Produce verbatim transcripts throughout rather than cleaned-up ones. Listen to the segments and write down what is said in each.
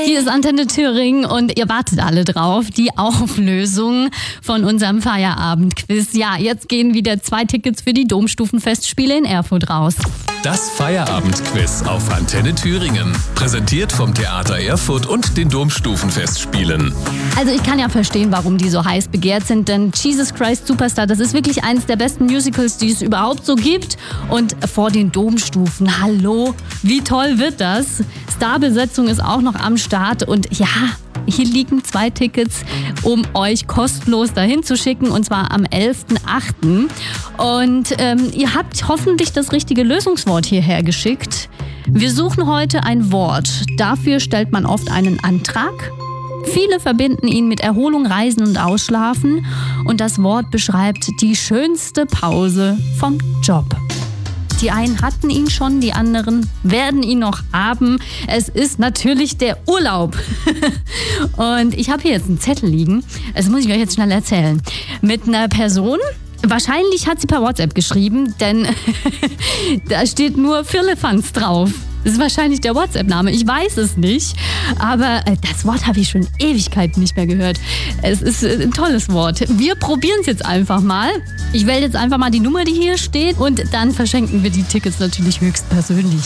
Hier ist Antenne Thüringen und ihr wartet alle drauf. Die Auflösung von unserem Feierabendquiz. Ja, jetzt gehen wieder zwei Tickets für die Domstufenfestspiele in Erfurt raus. Das Feierabendquiz auf Antenne Thüringen. Präsentiert vom Theater Erfurt und den Domstufenfestspielen. Also ich kann ja verstehen, warum die so heiß begehrt sind, denn Jesus Christ Superstar, das ist wirklich eines der besten Musicals, die es überhaupt so gibt. Und vor den Domstufen, hallo, wie toll wird das? Starbesetzung ist auch noch am Start und ja, hier liegen zwei Tickets, um euch kostenlos dahin zu schicken, und zwar am elften achten Und ähm, ihr habt hoffentlich das richtige Lösungswort hierher geschickt. Wir suchen heute ein Wort. Dafür stellt man oft einen Antrag. Viele verbinden ihn mit Erholung, Reisen und Ausschlafen. Und das Wort beschreibt die schönste Pause vom Job. Die einen hatten ihn schon, die anderen werden ihn noch haben. Es ist natürlich der Urlaub. Und ich habe hier jetzt einen Zettel liegen. Das muss ich euch jetzt schnell erzählen. Mit einer Person. Wahrscheinlich hat sie per WhatsApp geschrieben, denn da steht nur Firlefanz drauf. Das ist wahrscheinlich der WhatsApp-Name. Ich weiß es nicht. Aber das Wort habe ich schon Ewigkeiten nicht mehr gehört. Es ist ein tolles Wort. Wir probieren es jetzt einfach mal. Ich wähle jetzt einfach mal die Nummer, die hier steht. Und dann verschenken wir die Tickets natürlich höchstpersönlich.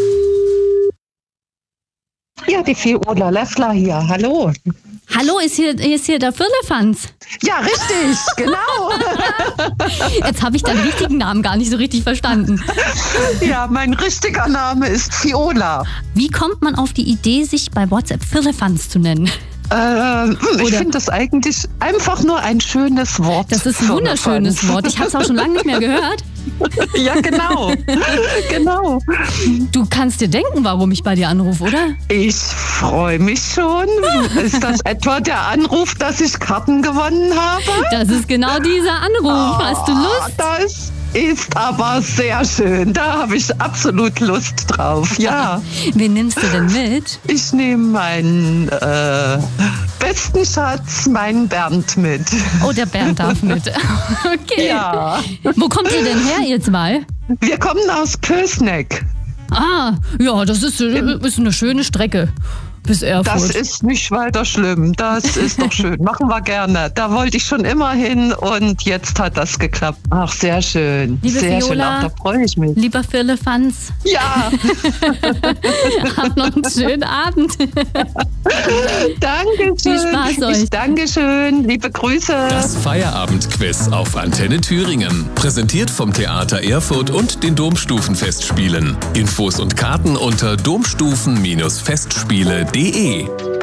Ja, die Fiona Leffler hier. Hallo. Hallo, ist hier, ist hier der Firlefanz? Ja, richtig, genau. Jetzt habe ich deinen richtigen Namen gar nicht so richtig verstanden. Ja, mein richtiger Name ist Fiona. Wie kommt man auf die Idee, sich bei WhatsApp Firlefanz zu nennen? Äh, ich finde das eigentlich einfach nur ein schönes Wort. Das ist ein wunderschönes Wort. Ich habe es auch schon lange nicht mehr gehört. Ja, genau. Genau. Du kannst dir denken, warum ich bei dir anrufe, oder? Ich freue mich schon. Ist das etwa der Anruf, dass ich Karten gewonnen habe? Das ist genau dieser Anruf. Oh, Hast du Lust? Das ist aber sehr schön. Da habe ich absolut Lust drauf. Ja. Wen nimmst du denn mit? Ich nehme meinen äh, besten Schatz, meinen Bernd, mit. Oh, der Bernd darf mit. Okay. Ja. Wo kommt ihr denn her, ihr zwei? Wir kommen aus Pößneck. Ah, ja, das ist, ist eine schöne Strecke bis Erfurt. Das ist nicht weiter schlimm. Das ist doch schön. Machen wir gerne. Da wollte ich schon immer hin und jetzt hat das geklappt. Ach, sehr schön. Liebe sehr Viola, schön. Ach, da freue ich mich. Lieber Firlefanz. Ja. Habt noch einen schönen Abend. Dankeschön. Viel Spaß euch. Ich Dankeschön. Liebe Grüße. Das Feierabendquiz auf Antenne Thüringen. Präsentiert vom Theater Erfurt und den Domstufenfestspielen. Infos und Karten unter domstufen Festspiele punkt de.